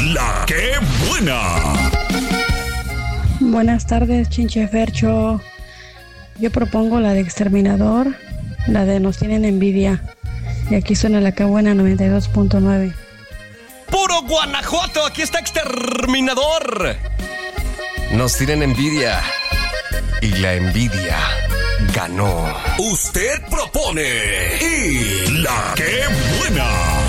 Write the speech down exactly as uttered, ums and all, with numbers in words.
La que buena. Buenas tardes, Chinche Fercho. Yo propongo la de Exterminador, la de Nos tienen envidia. Y aquí suena la que buena noventa y dos punto nueve. ¡Puro Guanajuato! Aquí está Exterminador. Nos tienen envidia. Y la envidia ganó. Usted propone y la que buena.